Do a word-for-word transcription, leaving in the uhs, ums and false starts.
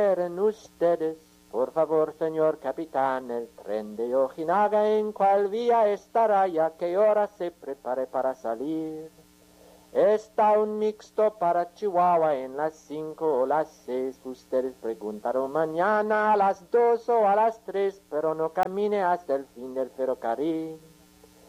quieren ustedes? Por favor, señor capitán, el tren de Ojinaga, ¿en cuál vía estará y a qué hora se prepare para salir? Está un mixto para Chihuahua en las cinco o las seis. Ustedes preguntaron mañana a las dos o a las tres, pero no camine hasta el fin del ferrocarril.